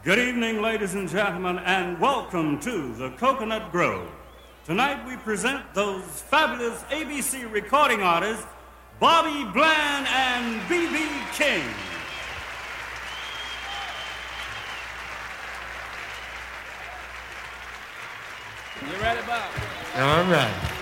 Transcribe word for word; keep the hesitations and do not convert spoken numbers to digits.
Good evening, ladies and gentlemen, and welcome to the Coconut Grove. Tonight we present those fabulous A B C recording artists, Bobby Bland and B B King. You ready, Bob? All right.